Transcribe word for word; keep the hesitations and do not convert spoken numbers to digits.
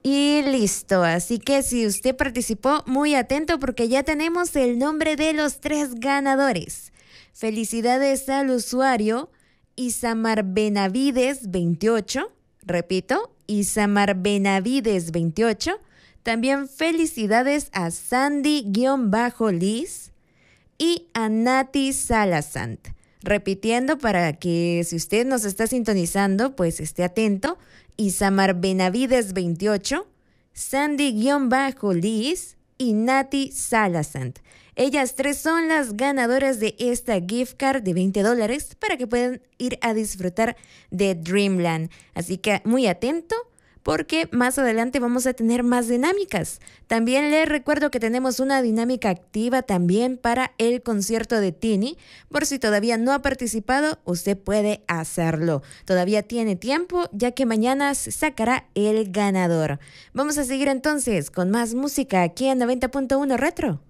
Y listo, así que si usted participó, muy atento porque ya tenemos el nombre de los tres ganadores. Felicidades al usuario Isamar Benavides veintiocho, repito, Isamar Benavides veintiocho. También felicidades a Sandy-Liz y a Nati Salazant. Repitiendo para que si usted nos está sintonizando, pues esté atento. Isamar Benavides veintiocho, Sandy-Liz y Nati Salazant. Ellas tres son las ganadoras de esta gift card de veinte dólares para que puedan ir a disfrutar de Dreamland. Así que muy atento, porque más adelante vamos a tener más dinámicas. También les recuerdo que tenemos una dinámica activa también para el concierto de Tini. Por si todavía no ha participado, usted puede hacerlo. Todavía tiene tiempo, ya que mañana se sacará el ganador. Vamos a seguir entonces con más música aquí en noventa punto uno Retro.